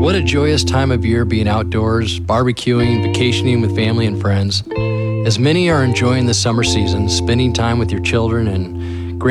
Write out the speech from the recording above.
What a joyous time of year being outdoors, barbecuing, vacationing with family and friends. As many are enjoying the summer season, spending time with your children and